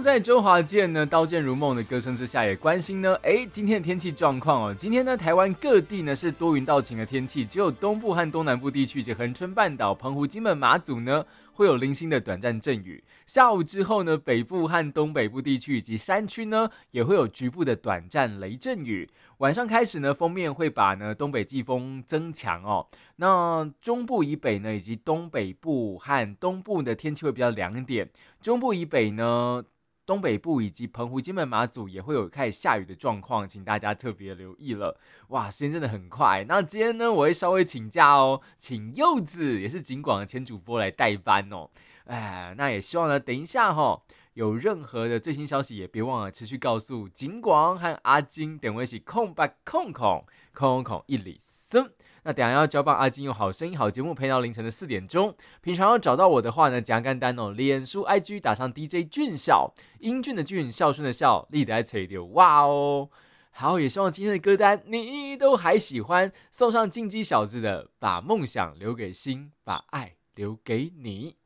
在周华健呢刀剑如梦的歌声之下，也关心呢，今天的天气状况哦。今天呢，台湾各地呢是多云到晴的天气，只有东部和东南部地区以及恒春半岛、澎湖、金门、马祖呢会有零星的短暂阵雨。下午之后呢，北部和东北部地区以及山区呢也会有局部的短暂雷阵雨。晚上开始呢，锋面会把呢东北季风增强哦。那中部以北呢，以及东北部和东部的天气会比较凉一点。中部以北呢，东北部以及澎湖、金门、马祖也会有开始下雨的状况，请大家特别留意了。哇，时间真的很快。那今天呢，我会稍微请假哦，请柚子也是警广的前主播来代班哦。那也希望呢，等一下有任何的最新消息，也别忘了持续告诉警广和阿金，等我一起空吧空一里森。那等一下要交棒阿金用好声音好节目陪到凌晨的4点钟。平常要找到我的话呢，简单单哦，脸书 IG 打上 DJ 俊孝，英俊的俊，孝顺的孝，立得垂流哇哦。好，也希望今天的歌单你都还喜欢，送上进击小子的把梦想留给心，把爱留给你。